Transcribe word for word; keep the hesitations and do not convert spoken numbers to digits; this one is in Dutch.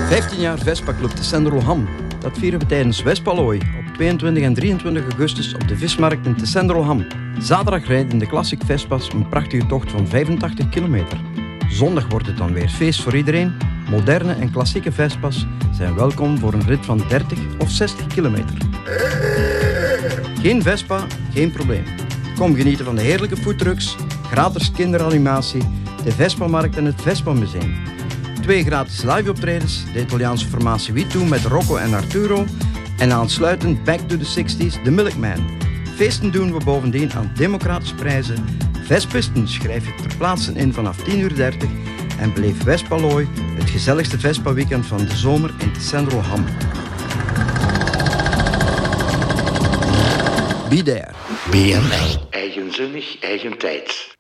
vijftien jaar Vespa-club Tessenderlo-Ham. Dat vieren we tijdens Vespalooi op tweeëntwintig en drieëntwintig augustus op de vismarkt in Tessenderlo-Ham. Zaterdag rijden de Classic Vespa's een prachtige tocht van vijfentachtig kilometer. Zondag wordt het dan weer feest voor iedereen. Moderne en klassieke Vespa's zijn welkom voor een rit van dertig of zestig kilometer. Geen Vespa, geen probleem. Kom genieten van de heerlijke foodtrucks, gratis kinderanimatie, de Vespa-markt en het Vespa-museum. Twee gratis live-optredens, de Italiaanse formatie We Two met Rocco en Arturo en aansluitend Back to the sixties, The Milkman. Feesten doen we bovendien aan democratische prijzen. Vespisten schrijf je ter plaatse in vanaf tien uur dertig en beleef Vespalooi, het gezelligste Vespa-weekend van de zomer in Tessenderlo-Ham. Be there. B M L. Eigenzinnig, eigen tijd.